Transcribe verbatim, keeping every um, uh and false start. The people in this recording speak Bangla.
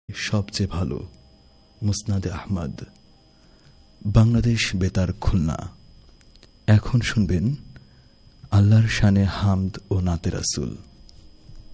সবচেয়ে ভালো মুসনাদে আহমদ, বাংলাদেশ বেতার খুলনা। এখন শুনবেন আল্লাহর শানে হামদ ও নাতে রাসূল।